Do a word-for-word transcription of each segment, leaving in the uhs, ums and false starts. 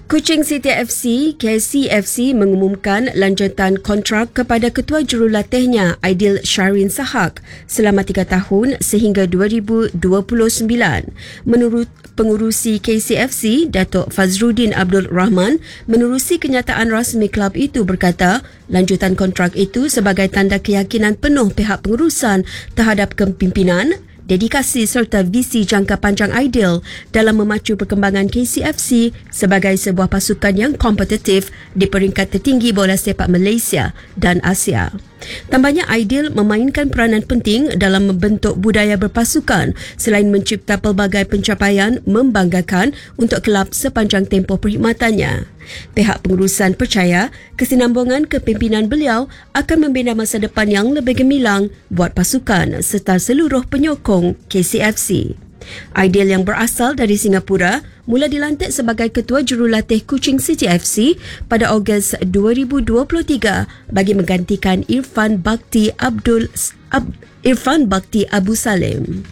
Kuching City F C, K C F C mengumumkan lanjutan kontrak kepada ketua jurulatihnya Aidil Syarin Sahak selama tiga tahun sehingga dua ribu dua puluh sembilan. Menurut pengurusi K C F C, Datuk Fazruddin Abdul Rahman, menerusi kenyataan rasmi kelab itu berkata, lanjutan kontrak itu sebagai tanda keyakinan penuh pihak pengurusan terhadap kepimpinan, dedikasi serta visi jangka panjang Aidil dalam memacu perkembangan K C F C sebagai sebuah pasukan yang kompetitif di peringkat tertinggi bola sepak Malaysia dan Asia. Tambahnya, Aidil memainkan peranan penting dalam membentuk budaya berpasukan selain mencipta pelbagai pencapaian membanggakan untuk kelab sepanjang tempoh perkhidmatannya. Pihak pengurusan percaya kesinambungan kepimpinan beliau akan membina masa depan yang lebih gemilang buat pasukan serta seluruh penyokong K C F C. Aidil yang berasal dari Singapura mula dilantik sebagai ketua jurulatih Kuching City F C pada Ogos dua ribu dua puluh tiga bagi menggantikan Irfan Bakti Abdul Ab, Irfan Bakti Abu Salim.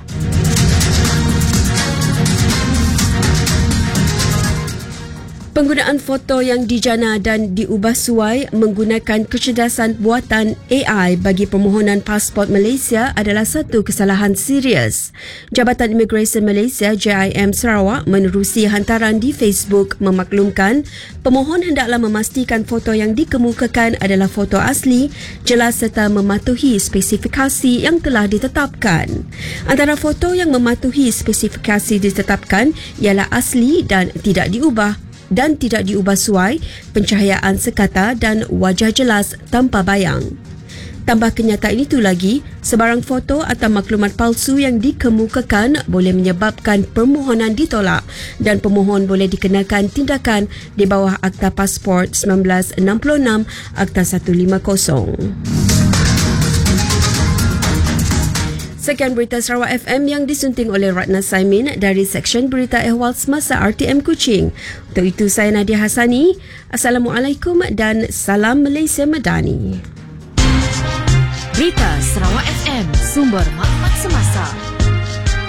Penggunaan foto yang dijana dan diubah suai menggunakan kecerdasan buatan A I bagi permohonan pasport Malaysia adalah satu kesalahan serius. Jabatan Imigresen Malaysia J I M Sarawak menerusi hantaran di Facebook memaklumkan pemohon hendaklah memastikan foto yang dikemukakan adalah foto asli, jelas serta mematuhi spesifikasi yang telah ditetapkan. Antara foto yang mematuhi spesifikasi ditetapkan ialah asli dan tidak diubah dan tidak diubah suai, pencahayaan sekata dan wajah jelas tanpa bayang. Tambah kenyataan itu lagi, sebarang foto atau maklumat palsu yang dikemukakan boleh menyebabkan permohonan ditolak dan pemohon boleh dikenakan tindakan di bawah Akta Pasport seribu sembilan ratus enam puluh enam Akta seratus lima puluh. Sekian berita Sarawak F M yang disunting oleh Ratna Saimin dari Seksyen Berita Ehwal Semasa R T M Kuching. Untuk itu saya Nadia Hasani. Assalamualaikum dan salam Malaysia Madani. Berita Sarawak F M, sumber maklumat semasa.